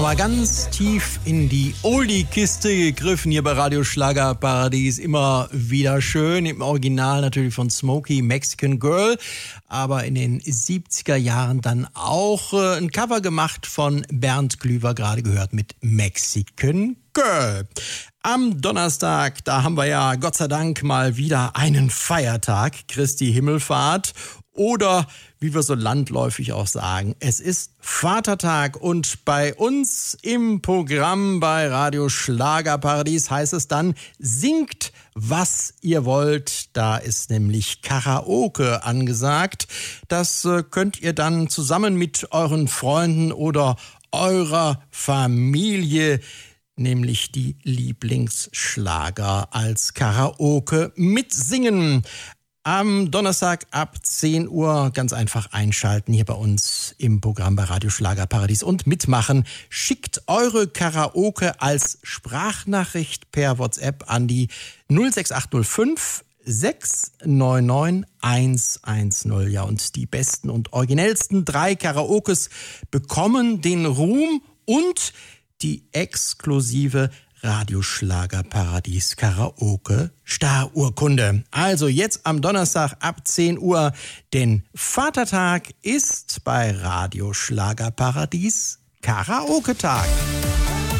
Mal ganz tief in die Oldie-Kiste gegriffen hier bei Radio Schlagerparadies. Immer wieder schön. Im Original natürlich von Smokey, Mexican Girl. Aber in den 70er Jahren dann auch ein Cover gemacht von Bernd Glüwer, gerade gehört mit Mexican Girl. Am Donnerstag, da haben wir ja Gott sei Dank mal wieder einen Feiertag, Christi Himmelfahrt. Oder wie wir so landläufig auch sagen, es ist Vatertag und bei uns im Programm bei Radio Schlagerparadies heißt es dann, singt, was ihr wollt. Da ist nämlich Karaoke angesagt. Das könnt ihr dann zusammen mit euren Freunden oder eurer Familie, nämlich die Lieblingsschlager als Karaoke mitsingen. Am Donnerstag ab 10 Uhr ganz einfach einschalten hier bei uns im Programm bei Radio Schlagerparadies und mitmachen. Schickt eure Karaoke als Sprachnachricht per WhatsApp an die 06805 699 110. Ja, und die besten und originellsten 3 Karaokes bekommen den Ruhm und die exklusive Radio Schlagerparadies Karaoke Starurkunde. Also jetzt am Donnerstag ab 10 Uhr, denn Vatertag ist bei Radio Schlagerparadies Karaoke-Tag.